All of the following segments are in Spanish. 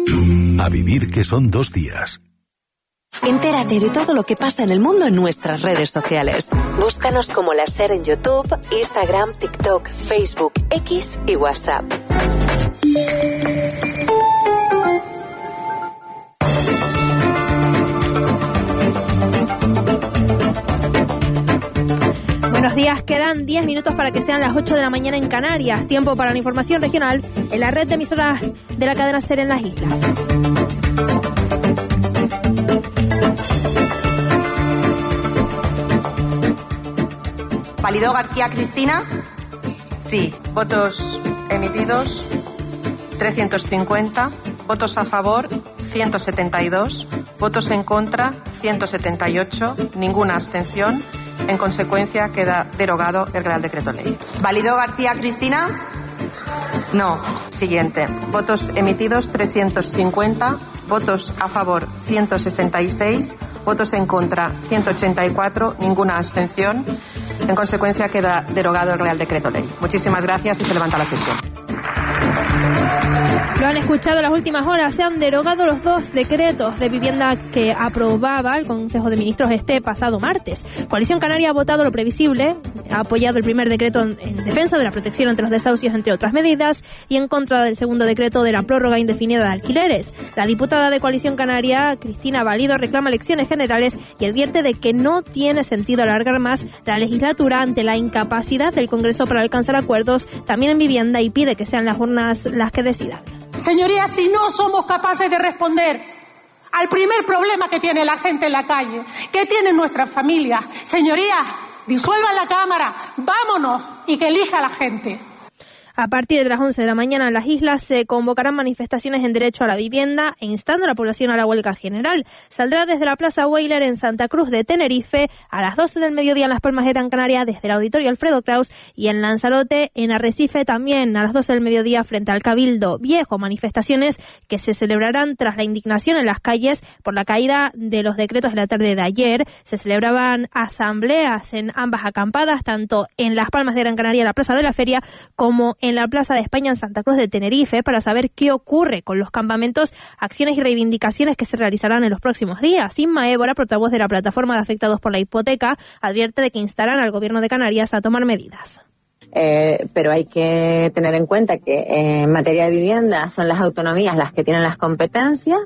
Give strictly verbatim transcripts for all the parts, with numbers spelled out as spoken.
A vivir, que son dos días. Entérate de todo lo que pasa en el mundo en nuestras redes sociales. Búscanos como La Ser en YouTube, Instagram, TikTok, Facebook, X y WhatsApp. Buenos días, quedan diez minutos para que sean las ocho de la mañana en Canarias. Tiempo para la información regional en la red de emisoras de la cadena SER en las islas. ¿Validó García Cristina? Sí. Votos emitidos, trescientos cincuenta. Votos a favor, ciento setenta y dos. Votos en contra, ciento setenta y ocho. Ninguna abstención. En consecuencia, queda derogado el Real Decreto Ley. ¿Validó García Cristina? No. Siguiente. Votos emitidos, trescientos cincuenta. Votos a favor, ciento sesenta y seis. Votos en contra, ciento ochenta y cuatro. Ninguna abstención. En consecuencia, queda derogado el Real Decreto Ley. Muchísimas gracias y se levanta la sesión. Lo han escuchado en las últimas horas. Se han derogado los dos decretos de vivienda que aprobaba el Consejo de Ministros este pasado martes. Coalición Canaria ha votado lo previsible, ha apoyado el primer decreto en, en defensa de la protección ante los desahucios, entre otras medidas, y en contra del segundo decreto de la prórroga indefinida de alquileres. La diputada de Coalición Canaria, Cristina Valido, reclama elecciones generales y advierte de que no tiene sentido alargar más la legislatura ante la incapacidad del Congreso para alcanzar acuerdos también en vivienda, y pide que sean las urnas las que decidan. Señorías, si no somos capaces de responder al primer problema que tiene la gente en la calle, que tienen nuestras familias, señorías, disuelvan la Cámara, vámonos y que elija la gente. A partir de las once de la mañana en las islas se convocarán manifestaciones en derecho a la vivienda e instando a la población a la huelga general. Saldrá desde la Plaza Weyler en Santa Cruz de Tenerife a las doce del mediodía en Las Palmas de Gran Canaria, desde el Auditorio Alfredo Kraus, y en Lanzarote, en Arrecife, también a las doce del mediodía frente al Cabildo Viejo. Manifestaciones que se celebrarán tras la indignación en las calles por la caída de los decretos de la tarde de ayer. Se celebraban asambleas en ambas acampadas, tanto en Las Palmas de Gran Canaria, en la Plaza de la Feria, como en la Plaza de España en Santa Cruz de Tenerife, para saber qué ocurre con los campamentos, acciones y reivindicaciones que se realizarán en los próximos días. Inma Évora, portavoz de la plataforma de afectados por la hipoteca, advierte de que instarán al Gobierno de Canarias a tomar medidas. Eh, pero hay que tener en cuenta que eh, en materia de vivienda son las autonomías las que tienen las competencias,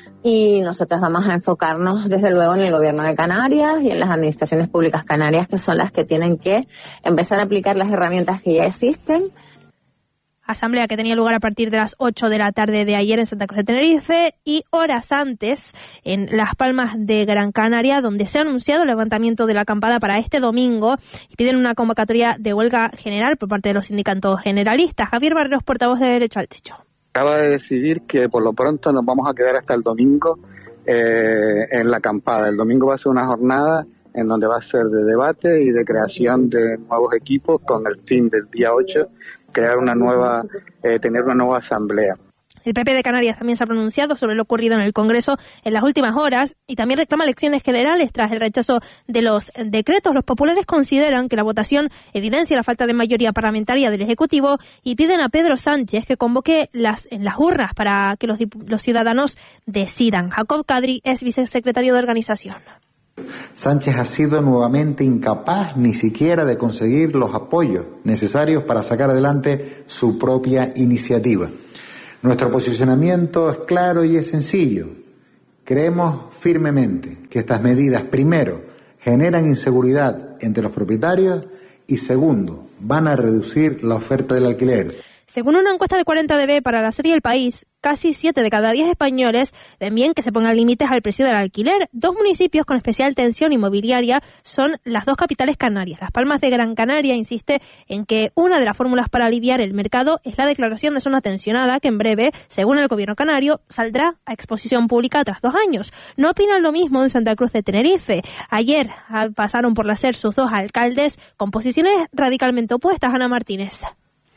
y nosotros vamos a enfocarnos desde luego en el Gobierno de Canarias y en las administraciones públicas canarias, que son las que tienen que empezar a aplicar las herramientas que ya existen. Asamblea que tenía lugar a partir de las ocho de la tarde de ayer en Santa Cruz de Tenerife, y horas antes en Las Palmas de Gran Canaria, donde se ha anunciado el levantamiento de la acampada para este domingo y piden una convocatoria de huelga general por parte de los sindicatos generalistas. Javier Barreros, portavoz de Derecho al Techo. Acaba de decidir que por lo pronto nos vamos a quedar hasta el domingo eh, en la acampada. El domingo va a ser una jornada en donde va a ser de debate y de creación de nuevos equipos, con el fin del día ocho crear una nueva, eh, tener una nueva asamblea. El P P de Canarias también se ha pronunciado sobre lo ocurrido en el Congreso en las últimas horas y también reclama elecciones generales tras el rechazo de los decretos. Los populares consideran que la votación evidencia la falta de mayoría parlamentaria del Ejecutivo y piden a Pedro Sánchez que convoque las, en las urnas para que los, los ciudadanos decidan. Jacob Kadri es vicesecretario de organización. Sánchez ha sido nuevamente incapaz ni siquiera de conseguir los apoyos necesarios para sacar adelante su propia iniciativa. Nuestro posicionamiento es claro y es sencillo. Creemos firmemente que estas medidas, primero, generan inseguridad entre los propietarios y, segundo, van a reducir la oferta del alquiler. Según una encuesta de cuarenta D B para la serie El País, casi siete de cada diez españoles ven bien que se pongan límites al precio del alquiler. Dos municipios con especial tensión inmobiliaria son las dos capitales canarias. Las Palmas de Gran Canaria insiste en que una de las fórmulas para aliviar el mercado es la declaración de zona tensionada, que en breve, según el gobierno canario, saldrá a exposición pública tras dos años. No opinan lo mismo en Santa Cruz de Tenerife. Ayer pasaron por la SER sus dos alcaldes con posiciones radicalmente opuestas. Ana Martínez.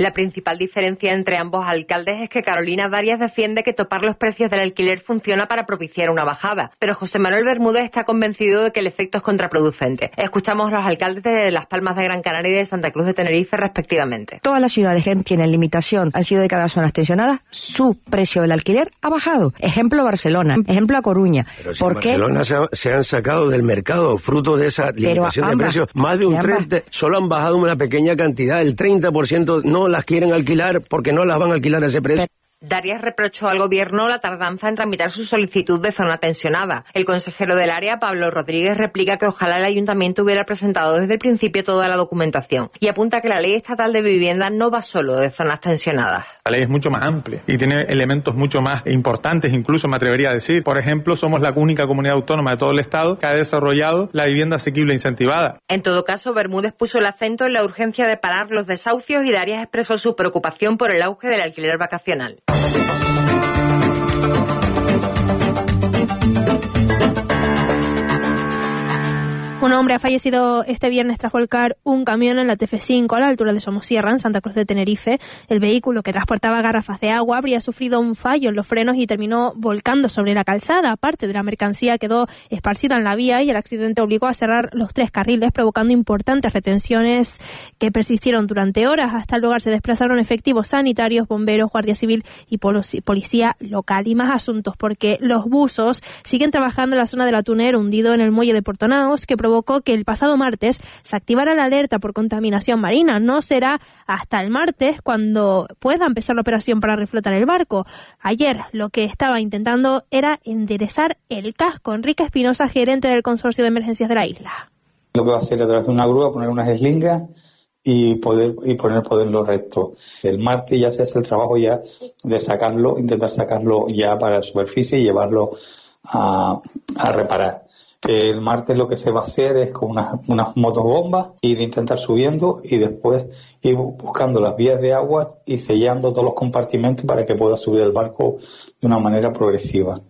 La principal diferencia entre ambos alcaldes es que Carolina Darias defiende que topar los precios del alquiler funciona para propiciar una bajada, pero José Manuel Bermúdez está convencido de que el efecto es contraproducente. Escuchamos a los alcaldes de Las Palmas de Gran Canaria y de Santa Cruz de Tenerife respectivamente. Todas las ciudades que tienen limitación han sido de cada zonas tensionadas, su precio del alquiler ha bajado. Ejemplo Barcelona, ejemplo A Coruña. Pero si en Barcelona se, ha, se han sacado del mercado, fruto de esa limitación de precios, más de un treinta, solo han bajado una pequeña cantidad, el treinta por ciento no las quieren alquilar porque no las van a alquilar a ese precio. Darias reprochó al Gobierno la tardanza en tramitar su solicitud de zona tensionada. El consejero del área, Pablo Rodríguez, replica que ojalá el Ayuntamiento hubiera presentado desde el principio toda la documentación y apunta que la Ley Estatal de Vivienda no va solo de zonas tensionadas. La ley es mucho más amplia y tiene elementos mucho más importantes, incluso me atrevería a decir. Por ejemplo, somos la única comunidad autónoma de todo el Estado que ha desarrollado la vivienda asequible incentivada. En todo caso, Bermúdez puso el acento en la urgencia de parar los desahucios y Darias expresó su preocupación por el auge del alquiler vacacional. Un hombre ha fallecido este viernes tras volcar un camión en la T F cinco a la altura de Somosierra, en Santa Cruz de Tenerife. El vehículo, que transportaba garrafas de agua, habría sufrido un fallo en los frenos y terminó volcando sobre la calzada. Parte de la mercancía quedó esparcida en la vía y el accidente obligó a cerrar los tres carriles, provocando importantes retenciones que persistieron durante horas. Hasta el lugar se desplazaron efectivos sanitarios, bomberos, guardia civil y policía local. Y más asuntos, porque los buzos siguen trabajando en la zona del Atunero, hundido en el muelle de Portonaos, que provocó que el pasado martes se activara la alerta por contaminación marina. No será hasta el martes cuando pueda empezar la operación para reflotar el barco. Ayer lo que estaba intentando era enderezar el casco. Enrique Espinosa, gerente del Consorcio de Emergencias de la isla. Lo que va a hacer a través de una grúa, poner unas eslingas y poder y poner poder los restos. El martes ya se hace el trabajo ya de sacarlo, intentar sacarlo ya para la superficie y llevarlo a, a reparar. El martes lo que se va a hacer es con unas, unas motobombas ir a intentar subiendo y después ir buscando las vías de agua y sellando todos los compartimentos para que pueda subir el barco de una manera progresiva.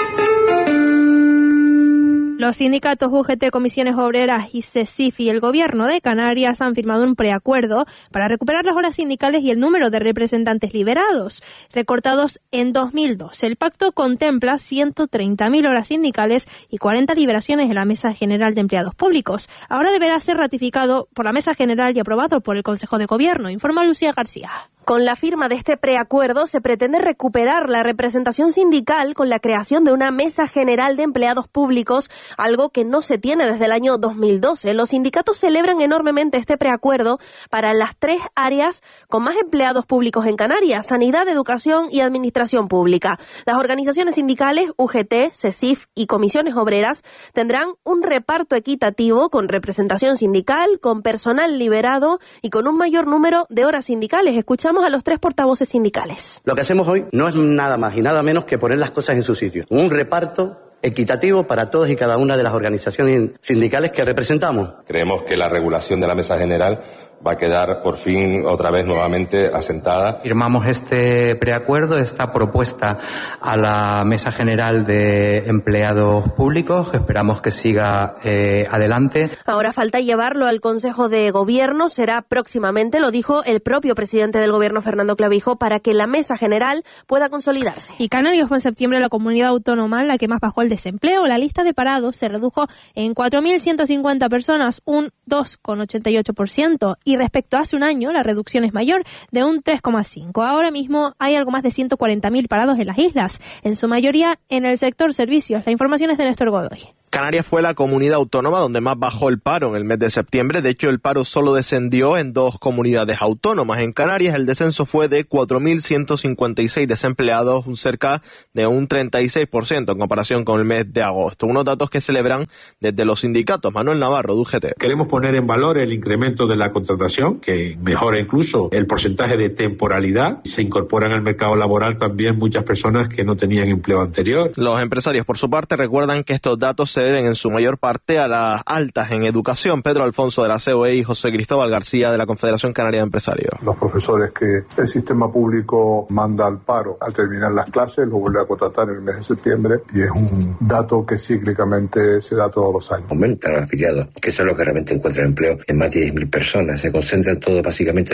Los sindicatos U G T, Comisiones Obreras y CESIF y el Gobierno de Canarias han firmado un preacuerdo para recuperar las horas sindicales y el número de representantes liberados, recortados en dos mil dos. El pacto contempla ciento treinta mil horas sindicales y cuarenta liberaciones en la Mesa General de Empleados Públicos. Ahora deberá ser ratificado por la Mesa General y aprobado por el Consejo de Gobierno, informa Lucía García. Con la firma de este preacuerdo se pretende recuperar la representación sindical con la creación de una Mesa General de Empleados Públicos, algo que no se tiene desde el año dos mil doce. Los sindicatos celebran enormemente este preacuerdo para las tres áreas con más empleados públicos en Canarias: sanidad, educación y administración pública. Las organizaciones sindicales U G T, CESIF y Comisiones Obreras tendrán un reparto equitativo con representación sindical, con personal liberado y con un mayor número de horas sindicales. Escuchamos a los tres portavoces sindicales. Lo que hacemos hoy no es nada más y nada menos que poner las cosas en su sitio. Un reparto equitativo para todas y cada una de las organizaciones sindicales que representamos. Creemos que la regulación de la Mesa General va a quedar por fin otra vez nuevamente asentada. Firmamos este preacuerdo, esta propuesta a la Mesa General de Empleados Públicos, que esperamos que siga eh, adelante. Ahora falta llevarlo al Consejo de Gobierno, será próximamente, lo dijo el propio presidente del Gobierno, Fernando Clavijo, para que la Mesa General pueda consolidarse. Y Canarias fue en septiembre la comunidad autónoma en la que más bajó el desempleo. La lista de parados se redujo en cuatro mil ciento cincuenta personas, un dos coma ochenta y ocho por ciento. Y respecto a hace un año, la reducción es mayor, de un tres coma cinco. Ahora mismo hay algo más de ciento cuarenta mil parados en las islas, en su mayoría en el sector servicios. La información es de Néstor Godoy. Canarias fue la comunidad autónoma donde más bajó el paro en el mes de septiembre. De hecho, el paro solo descendió en dos comunidades autónomas. En Canarias, el descenso fue de cuatro mil ciento cincuenta y seis desempleados, un cerca de un treinta y seis por ciento en comparación con el mes de agosto. Unos datos que celebran desde los sindicatos. Manuel Navarro, de U G T. Queremos poner en valor el incremento de la contratación, que mejora incluso el porcentaje de temporalidad. Se incorporan al mercado laboral también muchas personas que no tenían empleo anterior. Los empresarios, por su parte, recuerdan que estos datos se deben en su mayor parte a las altas en educación. Pedro Alfonso de la C O E y José Cristóbal García de la Confederación Canaria de Empresarios. Los profesores que el sistema público manda al paro al terminar las clases, los vuelve a contratar en el mes de septiembre y es un dato que cíclicamente se da todos los años. Aumentan los afiliados, que son los que realmente encuentran empleo en más de diez mil personas. Se concentran todos básicamente